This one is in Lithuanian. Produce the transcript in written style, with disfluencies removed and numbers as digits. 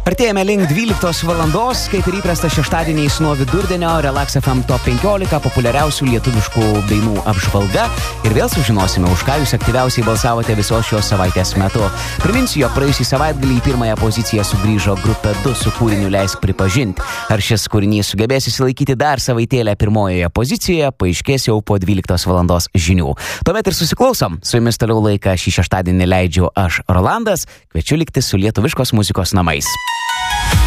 Artėjame link 12 valandos, kaip ir įprasta šeštadieniais nuo vidurdienio Relax FM Top 15 populiariausių lietuviškų dainų apžvalga ir vėl sužinosime, už ką jūs aktyviausiai balsavote visos šios savaitės metu. Priminsiu, jog praėjusį savaitgalį į pirmąją poziciją sugrįžo grupė 2 su kūriniu Leisk pripažinti. Ar šis kūrinys sugebės įsilaikyti dar savaitėlę pirmojoje pozicijoje, paaiškės jau po 12 valandos žinių. Tuomet ir susiklausom. Su jumis toliau laiką šį šeštadienį leidžiu aš, Rolandas. Kviečiu likti su lietuviškos muzikos namais.